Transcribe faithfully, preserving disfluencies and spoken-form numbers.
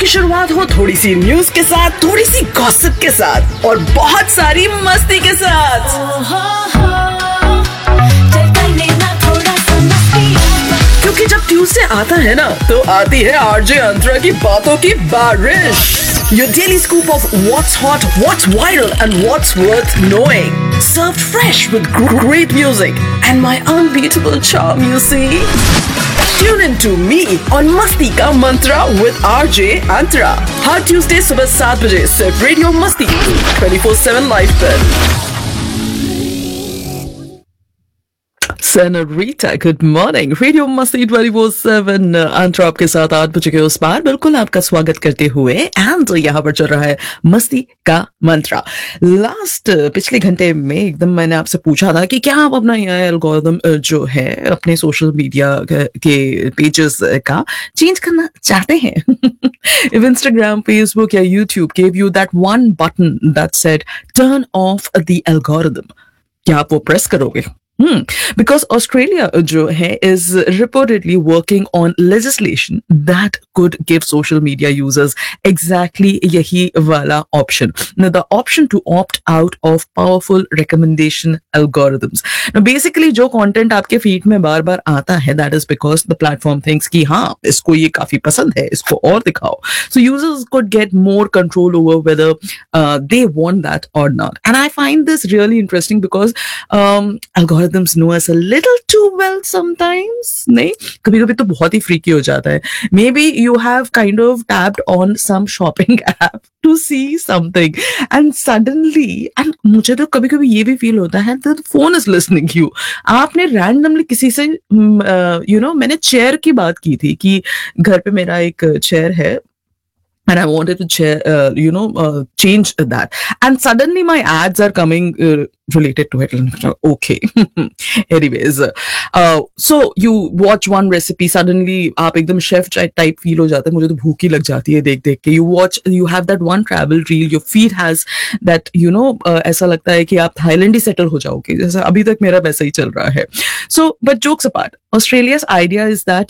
की शुरुआत हो थोड़ी सी न्यूज के साथ, थोड़ी सी गॉसिप के साथ और बहुत सारी मस्ती के साथ। क्योंकि जब ट्यूसडे आता है ना, तो आती है आरजे अंतरा की बातों की बारिश। Your daily scoop of what's hot, what's viral, and what's worth knowing. Served fresh with great music and my unbeatable charm, you see. Tune in to me on Masti Ka Mantra with R J Antara. Her Tuesday सुबह सात बजे सिर्फ radio मस्ती twenty-four seven live पर। Senorita, good morning. Radio मस्ती twenty-four seven अंतरा आपके साथ आठ बजे के उस पार बिल्कुल आपका स्वागत करते हुए एंड यहाँ पर चल रहा है मस्ती का मंत्रा। लास्ट पिछले घंटे में एकदम मैंने आपसे पूछा था कि क्या आप अपना ये एल्गोरिदम जो है अपने सोशल मीडिया के पेजेस का चेंज करना चाहते हैं। If Instagram, Facebook या YouTube gave you that one button that said turn off the algorithm, क्या आप वो प्रेस करोगे? Hmm. Because Australia जो है is reportedly working on legislation that could give social media users exactly यही वाला option. Now the option to opt out of powerful recommendation algorithms. Now basically जो content आपके feed में बार बार आता है, that is because the platform thinks कि हाँ इसको ये काफी पसंद है, इसको और दिखाओ. So users could get more control over whether uh, they want that or not. And I find this really interesting because um, algorithms know us a little too well sometimes. नहीं, कभी कभी तो बहुत ही freaky हो जाता है. Maybe you have kind of tapped on some shopping app to see something and suddenly, and मुझे तो कभी कभी ये भी feel होता है that the phone is listening to you. आपने randomly किसी से you know, मैंने chair की बात की थी कि घर पे मेरा एक chair है and I wanted to chair, uh, you know, uh, change that. And suddenly my ads are coming uh, related to it. Okay. Anyways, uh, so you watch one recipe, suddenly आप एकदम chef type feel हो जाता है. मुझे तो भूख ही लग जाती है देख देख के. You watch, you have that one travel reel. Your feed has that, you know, uh, ऐसा लगता है कि आप Thailand ही settle हो जाओगे. जैसा अभी तक मेरा वैसा ही चल रहा है. So, but jokes apart, Australia's idea is that